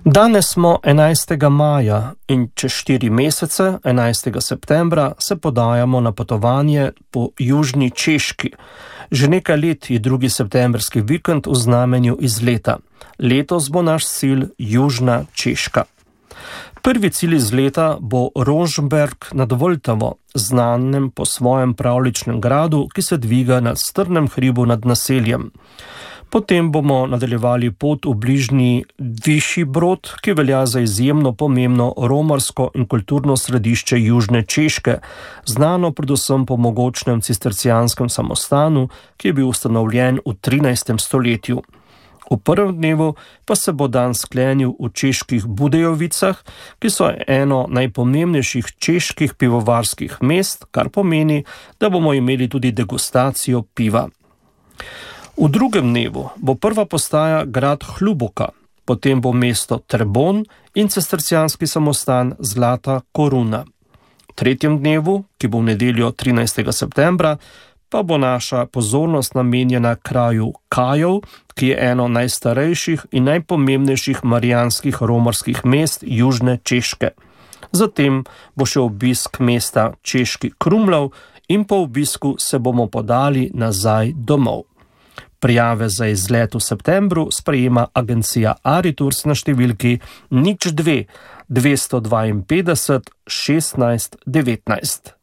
Danes smo 11. maja in čez 4 mesece, 11. septembra, se podajamo na potovanje po južni Češki. Že nekaj let je 2. septembrski vikend v znamenju izleta. Letos bo naš cilj južna Češka. Prvi cilj izleta bo Rožmberk nad Vltavo, znanem po svojem pravljičnem gradu, ki se dviga na strmem hribu nad naseljem. Potem bomo nadaljevali pot v bližnji Višji Brod, ki velja za izjemno pomembno romarsko in kulturno središče južne Češke, znano predvsem po mogočnem cistercijanskem samostanu, ki je bil ustanovljen v 13. stoletju. V prvem dnevu pa se bo dan sklenil v čeških Budejovicah, ki so eno najpomembnejših čeških pivovarskih mest, kar pomeni, da bomo imeli tudi degustacijo piva. V drugem dnevu bo prva postaja grad Hluboka, potem bo mesto Trebon in cistercijanski samostan Zlata Koruna. V tretjem dnevu, ki bo v nedeljo 13. septembra, pa bo naša pozornost namenjena kraju Kajov, ki je eno najstarejših in najpomembnejših marijanskih romarskih mest južne Češke. Zatem bo še obisk mesta Češki Krumlov in po obisku se bomo podali nazaj domov. Prijave za izlet v septembru sprejema agencija Aritours na številki 02 252 16 19.